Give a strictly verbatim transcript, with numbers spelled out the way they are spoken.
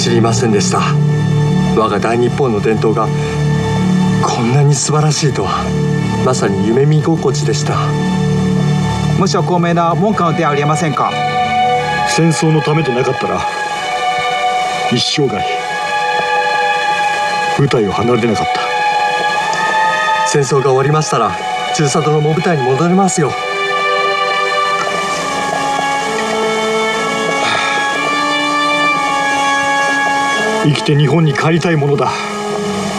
知りませんでした。我が大日本の伝統がこんなに素晴らしいとは。まさに夢見心地でした。 無所孔明な文化ではありませんか。 戦争のためでなかったら一生涯舞台を離れなかった。 戦争が終わりましたら中佐殿も舞台に戻れますよ。 生きて日本に帰りたいものだ。